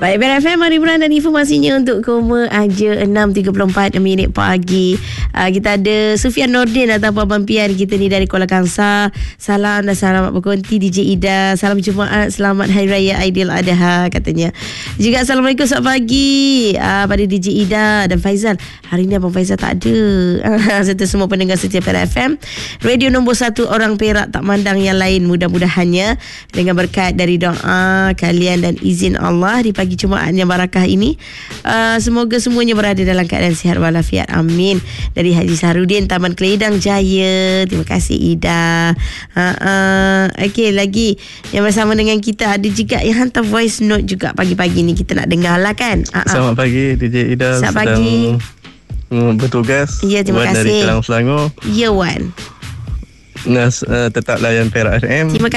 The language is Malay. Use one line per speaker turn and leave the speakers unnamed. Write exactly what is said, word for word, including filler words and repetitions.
Baik, Bear F M, mari beran dan informasinya untuk Koma Aja enam tiga puluh empat minit pagi. uh, Kita ada Sufian Nordin ataupun Abang Pian kita ni dari Kuala Kangsar. Salam dan selamat berkonti D J Ida. Salam Jumaat, selamat Hari Raya Aidiladha katanya. Juga Assalamualaikum, selamat pagi uh, pada D J Ida dan Faizal. Hari ni Abang Faizal tak ada. Serta semua pendengar setia Bear F M, radio nombor satu orang Perak, tak mandang yang lain. Mudah-mudahannya dengan berkat dari doa kalian dan izin Allah di pagi Jumaat yang barakah ini, uh, semoga semuanya berada dalam keadaan sihat walafiat. Amin. Dari Haji Sarudin, Taman Keledang Jaya. Terima kasih Ida. Uh-uh. Okey, lagi yang bersama dengan kita ada juga yang hantar voice note juga pagi-pagi ni. Kita nak dengar lah kan. Uh-uh.
Selamat pagi D J Ida.
Selamat pagi.
Sedang bertugas.
Ya, terima
Wan
kasih.
dari Kelang Selangor.
Ya, Wan.
Nas, uh, tetap layan Perak F M.
Terima kasih.